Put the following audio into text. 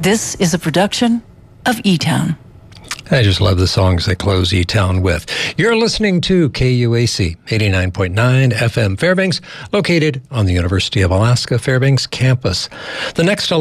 This is a production of E-Town. I just love the songs they close E-Town with. You're listening to KUAC 89.9 FM Fairbanks, located on the University of Alaska Fairbanks campus. The next